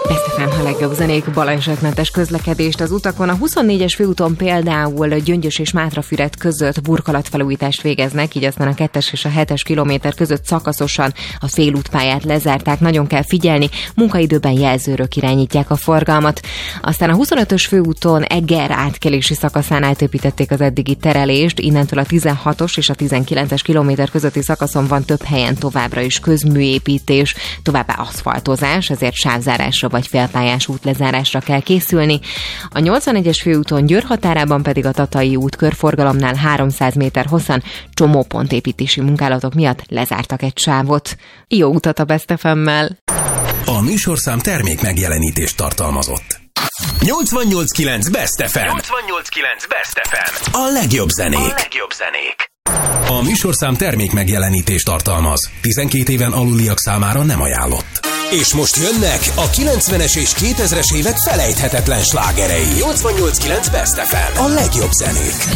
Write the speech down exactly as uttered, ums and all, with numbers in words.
Beszélem a legjobb zenék, balesetmentes közlekedést az utakon. A huszonnégyes főúton például Gyöngyös és Mátrafüred között burkolatfelújítást végeznek, így aztán a kettes és a hetes kilométer között szakaszosan a félútpályát lezárták. Nagyon kell figyelni, munkaidőben jelzőrök irányítják a forgalmat. Aztán a huszonötös főúton Eger átkelési szakaszán átépítették az eddigi terelést, innentől a tizenhatos és a tizenkilences kilométer közötti szakaszon van több helyen továbbra is közműépítés, továbbá aszfaltozás, ezért sávzárásra vagy félpályás útlezárásra kell készülni. A nyolcvanegyes főúton Győr határában pedig a Tatai út körforgalomnál háromszáz méter hosszan csomópontépítési munkálatok miatt lezártak egy sávot. Jó utat a Best ef emmel! A műsorszám termék megjelenítést tartalmazott. nyolcvannyolc kilenc Best ef em. nyolcvannyolc kilenc Best ef em. A legjobb zenék. A legjobb zenék. A műsorszám termék megjelenítést tartalmaz. tizenkét éven aluliak számára nem ajánlott. És most jönnek a kilencvenes és kétezres évek felejthetetlen slágerei. nyolcvannyolc kilenc Best ef em. A legjobb zenék.